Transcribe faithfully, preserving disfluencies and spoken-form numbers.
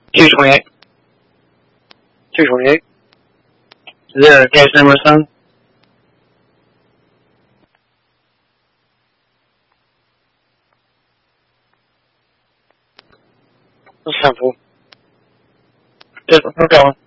two twenty-eight. two twenty-eight. Is there a case number, son? Simple. Just, we're going.